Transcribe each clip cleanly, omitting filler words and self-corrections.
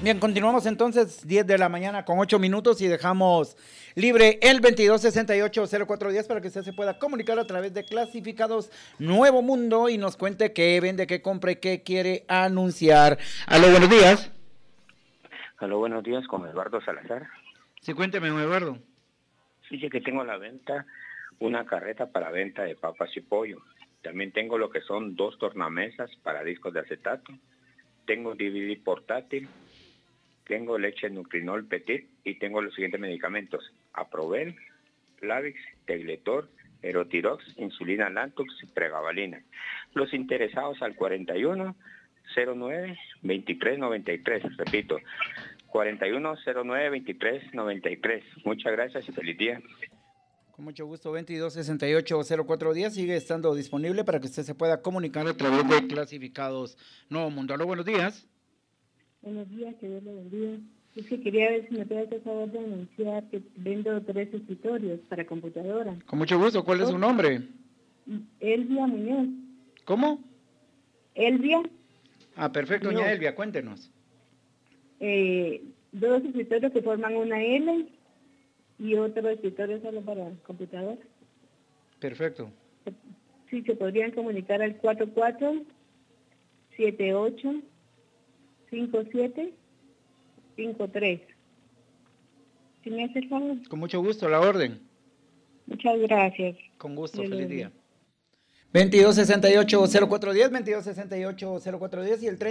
Bien, continuamos entonces, 10 de la mañana con 8 minutos y dejamos libre el 2268-0410 para que usted se pueda comunicar a través de Clasificados Nuevo Mundo y nos cuente qué vende, qué compra y qué quiere anunciar. Aló, buenos días. Aló, buenos días, con Eduardo Salazar. Sí, cuénteme, Eduardo. Dice que tengo a la venta una carreta para venta de papas y pollo. También tengo lo que son 2 tornamesas para discos de acetato. Tengo DVD portátil. Tengo leche Nucrinol Petit y tengo los siguientes medicamentos: Aprovel, Plavix, Tegletor, Erotirox, Insulina Lantux y Pregabalina. Los interesados al 4109-2393, repito, 4109-2393. Muchas gracias y feliz día. Con mucho gusto, 2268-0410 sigue estando disponible para que usted se pueda comunicar a través de Clasificados Nuevo Mundo. Aló, buenos días. Buenos días, que Dios le bendiga. Es que quería ver si me puede hacer favor de anunciar que vendo 3 escritorios para computadora. Con mucho gusto, ¿cuál es su nombre? Elvia Muñoz. ¿Cómo? Elvia. Ah, perfecto, No. doña Elvia, cuéntenos. 2 escritorios que forman una L y otro escritorio solo para computadora. Perfecto. Sí, se podrían comunicar al 44-78-57-53. ¿Sí me hace el favor? Con mucho gusto, la orden. Muchas gracias. Con gusto, feliz día. 2268-0410, 2268-0410 y el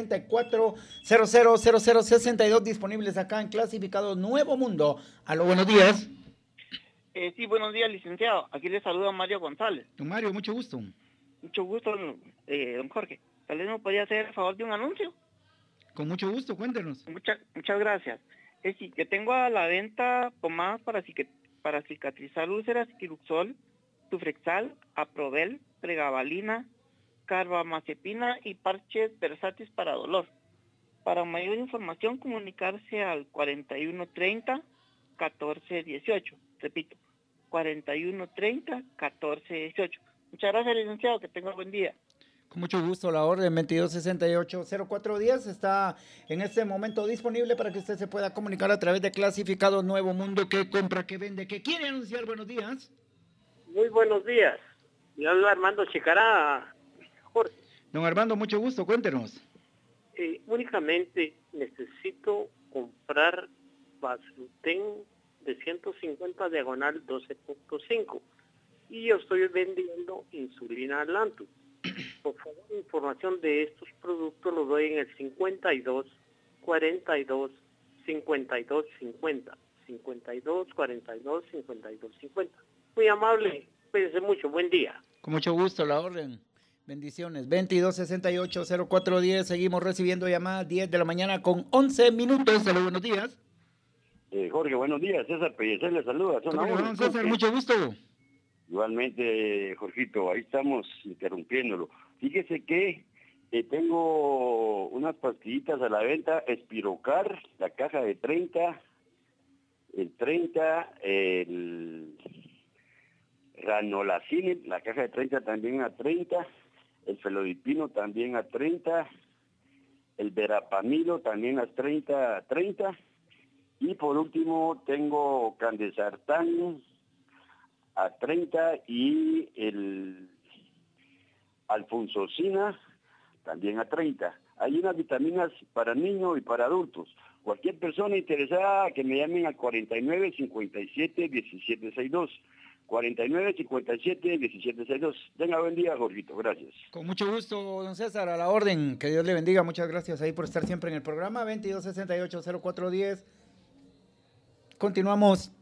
34000062 disponibles acá en Clasificado Nuevo Mundo. Aló, buenos días. Sí, buenos días, licenciado. Aquí le saluda Mario González. Don Mario, mucho gusto. Mucho gusto, don Jorge. Tal vez me podría hacer el favor de un anuncio. Con mucho gusto, cuéntenos. Muchas gracias. Es decir, que tengo a la venta pomadas para cicatrizar úlceras, Iruxol, Tufrexal, Aprovel, Pregabalina, Carbamazepina y parches versátiles para dolor. Para mayor información, comunicarse al 4130-1418. Repito, 4130-1418. Muchas gracias, licenciado. Que tenga buen día. Con mucho gusto, la orden 2268-0410 está en este momento disponible para que usted se pueda comunicar a través de Clasificado Nuevo Mundo. ¿Qué compra, qué vende, qué quiere anunciar? Buenos días. Muy buenos días. Yo hablo Armando Chicará, Jorge. Don Armando, mucho gusto, cuéntenos. Únicamente necesito comprar Basuten de 150 diagonal 12.5 y yo estoy vendiendo insulina Lantus. Por favor, información de estos productos lo doy en el 52 42 52 50 52 42 52 50. Muy amable, cuídense mucho, buen día. Con mucho gusto, la orden. Bendiciones. 2268-0410. Seguimos recibiendo llamadas 10 de la mañana con 11 minutos. Saludos, buenos días. Jorge, buenos días. César Pellecer le saluda. ¿Cómo le va, César? Mucho gusto. Igualmente, Jorgito, ahí estamos interrumpiéndolo. Fíjese que tengo unas pastillitas a la venta, Espirocar, la caja de 30, el Ranolazine, la caja de 30 también a 30, el Felodipino también a 30, el Verapamilo también a 30, y por último tengo Candesartán a 30 y el Alfonsocina también a 30. Hay unas vitaminas para niños y para adultos. Cualquier persona interesada que me llamen al 49 57 17 62. 49 57 17 62. Tenga buen día, Jorgito. Gracias. Con mucho gusto, don César, a la orden. Que Dios le bendiga. Muchas gracias ahí por estar siempre en el programa. 2268-0410. Continuamos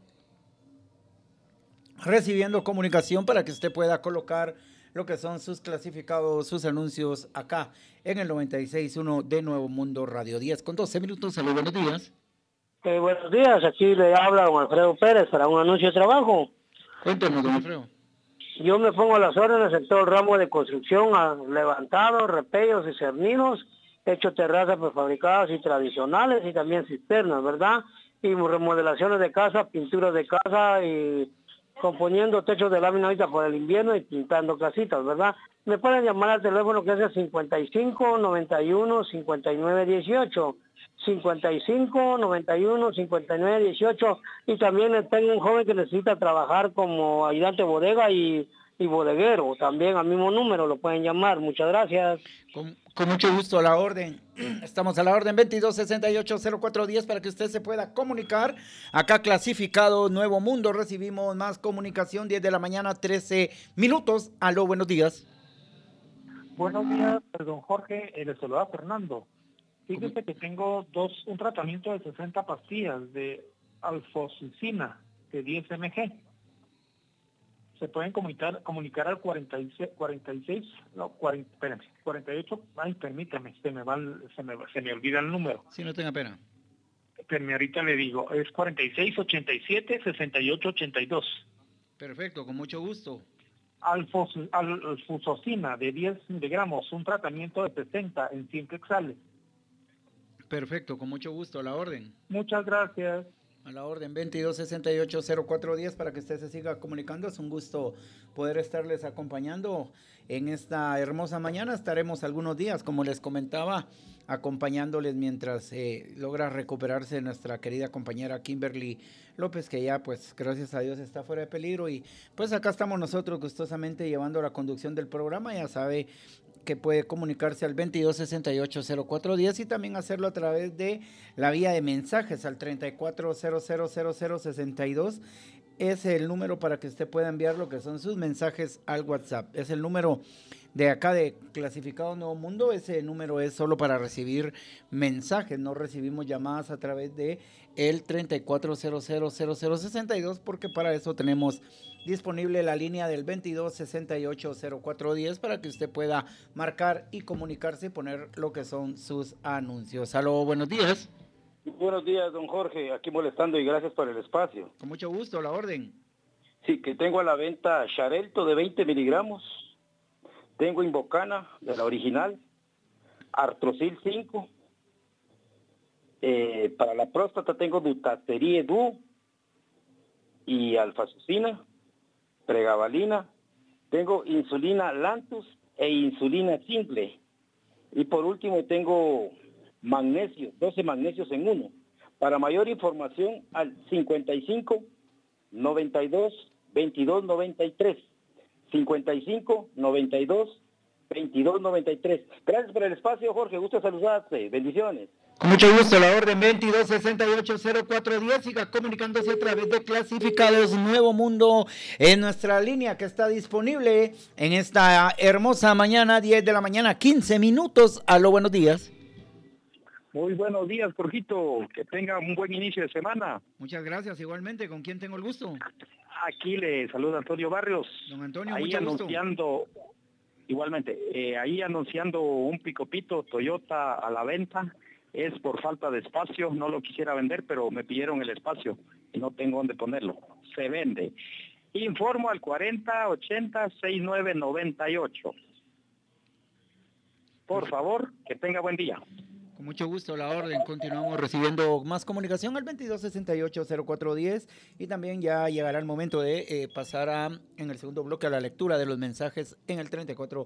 recibiendo comunicación para que usted pueda colocar lo que son sus clasificados, sus anuncios acá en el 96.1 de Nuevo Mundo Radio. 10 con 12 minutos. Saludos, buenos días. Buenos días, aquí le habla don Alfredo Pérez para un anuncio de trabajo. Cuéntenos, don Alfredo. Yo me pongo a las órdenes en todo el ramo de construcción, levantados, repellos y cerninos, hecho terrazas prefabricadas y tradicionales y también cisternas, ¿verdad? Y remodelaciones de casa, pinturas de casa y componiendo techos de lámina ahorita por el invierno y pintando casitas, ¿verdad? Me pueden llamar al teléfono que es el 55 91 59 18, 55 91 59 18, y también tengo un joven que necesita trabajar como ayudante de bodega y bodeguero, también al mismo número lo pueden llamar. Muchas gracias. Con mucho gusto, a la orden. Estamos a la orden 2268-0410 para que usted se pueda comunicar. Acá clasificado Nuevo Mundo, recibimos más comunicación, 10 de la mañana, 13 minutos. Aló, buenos días. Buenos días, don Jorge, le saluda Fernando. Fíjese que tengo un tratamiento de 60 pastillas de alfosicina de 10 mg. Se pueden comunicar al 48, ay, permítame, se me olvida el número. Sí, no tenga pena. Pero ahorita le digo, es 4687-6882. Perfecto, con mucho gusto. Alfusocina de 10 miligramos, un tratamiento de 60 en 100 quetzales. Perfecto, con mucho gusto, a la orden. Muchas gracias. A la orden 2268-0410 para que usted se siga comunicando. Es un gusto poder estarles acompañando en esta hermosa mañana. Estaremos algunos días, como les comentaba, acompañándoles mientras logra recuperarse nuestra querida compañera Kimberly López, que ya pues gracias a Dios está fuera de peligro, y pues acá estamos nosotros gustosamente llevando la conducción del programa. Ya sabe que puede comunicarse al 2268-0410 y también hacerlo a través de la vía de mensajes al 34000062. Es el número para que usted pueda enviar lo que son sus mensajes al WhatsApp. Es el número de acá de Clasificado Nuevo Mundo. Ese número es solo para recibir mensajes. No recibimos llamadas a través de el 34000062 porque para eso tenemos disponible la línea del 2268-0410 para que usted pueda marcar y comunicarse y poner lo que son sus anuncios. Aló, buenos días. Buenos días, don Jorge, aquí molestando y gracias por el espacio. Con mucho gusto, la orden. Sí, que tengo a la venta Xarelto de 20 miligramos, tengo Invocana de la original, Artrosil 5, para la próstata tengo Dutasterie Du y Alfacocina, Pregabalina, tengo insulina Lantus e insulina simple, y por último tengo magnesio, 12 magnesios en uno. Para mayor información al 55 92 22 93, 55 92 22 93. Gracias por el espacio, Jorge, gusto saludarte, bendiciones. Con mucho gusto, la orden 2268-0410, siga comunicándose a través de Clasificados Nuevo Mundo en nuestra línea que está disponible en esta hermosa mañana, 10 de la mañana, 15 minutos. Aló, buenos días. Muy buenos días, Jorgito. Que tenga un buen inicio de semana. Muchas gracias, igualmente. ¿Con quién tengo el gusto? Aquí le saluda Antonio Barrios. Don Antonio, ahí mucho gusto. Igualmente, ahí anunciando un picopito Toyota a la venta. Es por falta de espacio, no lo quisiera vender, pero me pidieron el espacio y no tengo dónde ponerlo. Se vende. Informo al 4080-6998. Por favor, que tenga buen día. Con mucho gusto, la orden. Continuamos recibiendo más comunicación al 2268-0410 y también ya llegará el momento de pasar en el segundo bloque a la lectura de los mensajes en el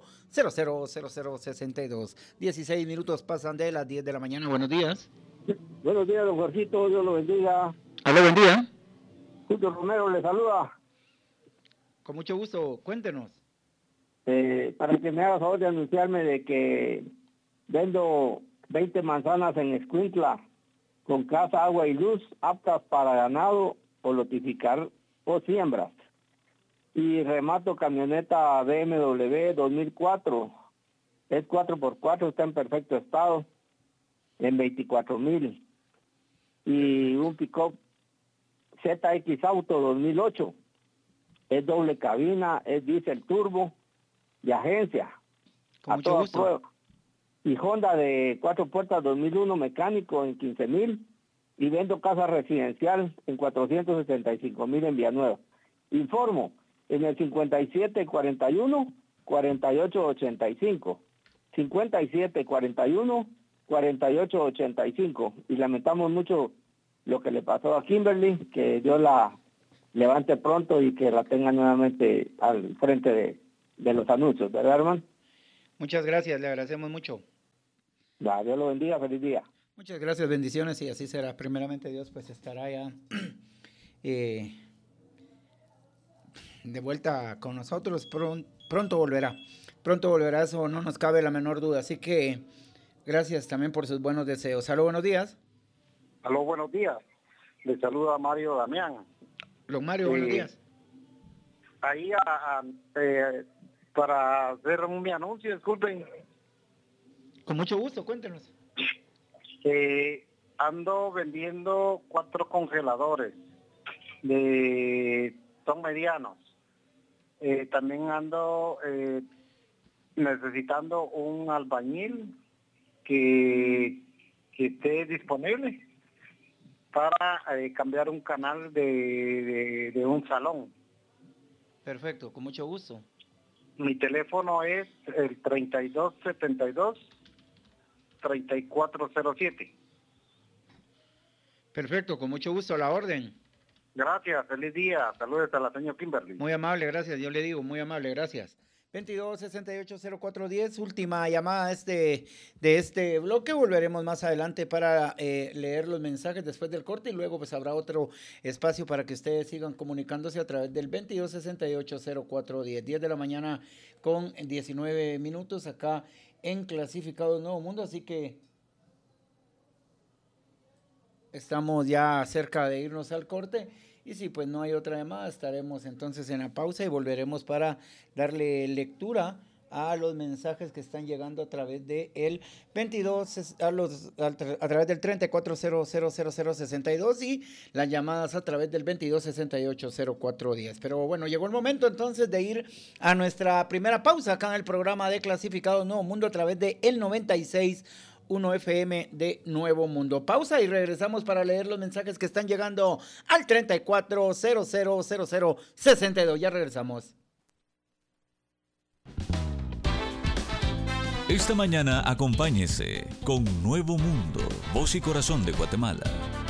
34000062. 16 minutos pasan de las 10 de la mañana. Buenos días. Buenos días, don Jorgito, Dios lo bendiga. Aló, buen día. Julio Romero le saluda. Con mucho gusto, cuéntenos. Para que me haga favor de anunciarme de que vendo 20 manzanas en Escuintla, con casa, agua y luz, aptas para ganado o lotificar o siembras. Y remato camioneta BMW 2004, es 4x4, está en perfecto estado, en 24,000. Y un pick-up ZX Auto 2008, es doble cabina, es diésel turbo y agencia. Con mucho gusto. Prueba. Y Honda de 4 puertas 2001 mecánico en 15,000, y vendo casa residencial en 465,000 en Villanueva. Informo en el 5741-4885, 5741-4885, y lamentamos mucho lo que le pasó a Kimberly, que Dios la levante pronto y que la tenga nuevamente al frente de los anuncios, ¿verdad, hermano? Muchas gracias, le agradecemos mucho. Dios lo bendiga, feliz día. Muchas gracias, bendiciones, y así será. Primeramente Dios pues estará ya de vuelta con nosotros. Pronto volverá, eso no nos cabe la menor duda. Así que gracias también por sus buenos deseos. Aló, buenos días. Aló, buenos días. Le saluda Mario Damián. Don Mario, buenos días. Ahí para hacer mi anuncio, disculpen. Con mucho gusto, cuéntenos. Ando vendiendo 4 congeladores, son medianos. También ando necesitando un albañil que esté disponible para cambiar un canal de un salón. Perfecto, con mucho gusto. Mi teléfono es el 3272-3407. Perfecto, con mucho gusto, a la orden. Gracias, feliz día. Saludos a la señora Kimberly. Muy amable, gracias. Yo le digo, muy amable, gracias. 22680410, última llamada de este bloque. Volveremos más adelante para leer los mensajes después del corte y luego pues habrá otro espacio para que ustedes sigan comunicándose a través del 22680410. 10 de la mañana con 19 minutos acá en Clasificados Nuevo Mundo, así que estamos ya cerca de irnos al corte. Y si pues no hay otra llamada, estaremos entonces en la pausa y volveremos para darle lectura a los mensajes que están llegando a través de el 22, a través del 34000062 y las llamadas a través del 22680410. Pero bueno, llegó el momento entonces de ir a nuestra primera pausa acá en el programa de Clasificados Nuevo Mundo a través de el 96.1 FM de Nuevo Mundo. Pausa y regresamos para leer los mensajes que están llegando al 34000062. Ya regresamos. Esta mañana acompáñese con Nuevo Mundo, voz y corazón de Guatemala.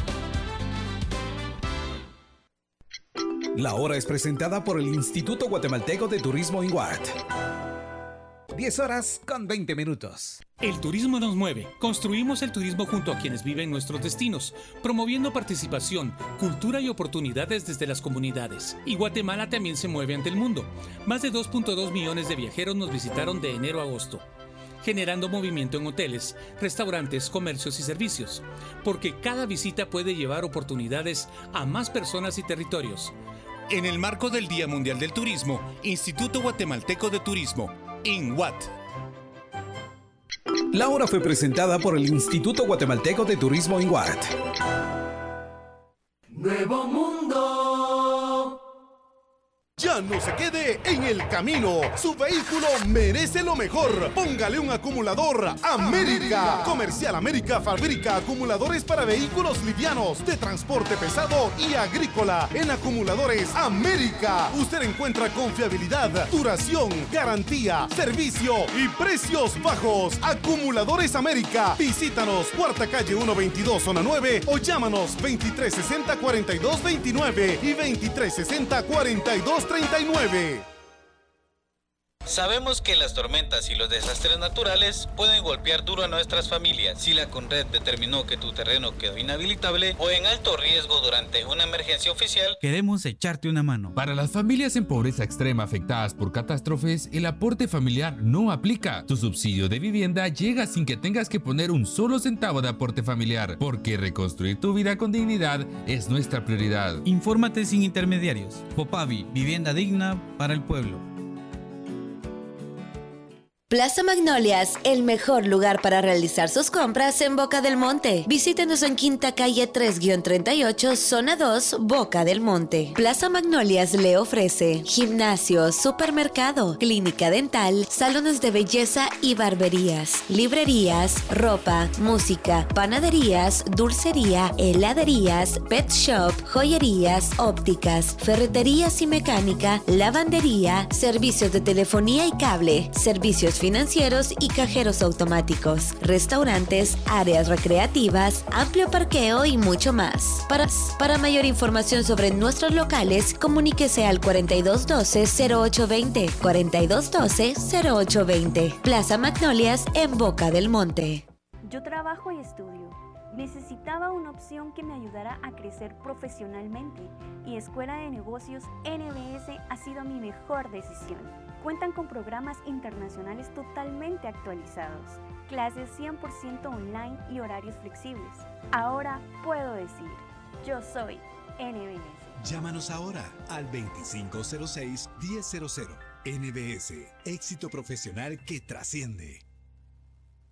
La hora es presentada por el Instituto Guatemalteco de Turismo INGUAT. 10 horas con 20 minutos. El turismo nos mueve. Construimos el turismo junto a quienes viven nuestros destinos, promoviendo participación, cultura y oportunidades desde las comunidades. Y Guatemala también se mueve ante el mundo. Más de 2.2 millones de viajeros nos visitaron de enero a agosto, generando movimiento en hoteles, restaurantes, comercios y servicios. Porque cada visita puede llevar oportunidades a más personas y territorios. En el marco del Día Mundial del Turismo, Instituto Guatemalteco de Turismo, INGUAT. La hora fue presentada por el Instituto Guatemalteco de Turismo INGUAT. Nuevo Mundo. Ya no se quede en el camino. Su vehículo merece lo mejor. Póngale un acumulador América. Comercial América fabrica acumuladores para vehículos livianos, de transporte pesado y agrícola. En Acumuladores América usted encuentra confiabilidad, duración, garantía, servicio y precios bajos. Acumuladores América. Visítanos, Cuarta Calle 122, Zona 9 o llámanos 2360-4229 y 2360-4239. Sabemos que las tormentas y los desastres naturales pueden golpear duro a nuestras familias. Si la CONRED determinó que tu terreno quedó inhabilitable o en alto riesgo durante una emergencia oficial, queremos echarte una mano. Para las familias en pobreza extrema afectadas por catástrofes, el aporte familiar no aplica. Tu subsidio de vivienda llega sin que tengas que poner un solo centavo de aporte familiar, porque reconstruir tu vida con dignidad es nuestra prioridad. Infórmate sin intermediarios. Fopavi, vivienda digna para el pueblo. Plaza Magnolias, el mejor lugar para realizar sus compras en Boca del Monte. Visítenos en Quinta Calle 3-38, Zona 2, Boca del Monte. Plaza Magnolias le ofrece gimnasio, supermercado, clínica dental, salones de belleza y barberías, librerías, ropa, música, panaderías, dulcería, heladerías, pet shop, joyerías, ópticas, ferreterías y mecánica, lavandería, servicios de telefonía y cable, servicios financieros y cajeros automáticos, restaurantes, áreas recreativas, amplio parqueo y mucho más. Para mayor información sobre nuestros locales, comuníquese al 4212-0820, 4212-0820. Plaza Magnolias en Boca del Monte. Yo trabajo y estudio. Necesitaba una opción que me ayudara a crecer profesionalmente y Escuela de Negocios NBS ha sido mi mejor decisión. Cuentan con programas internacionales totalmente actualizados, clases 100% online y horarios flexibles. Ahora puedo decir, yo soy NBS. Llámanos ahora al 2506-1000. NBS, éxito profesional que trasciende.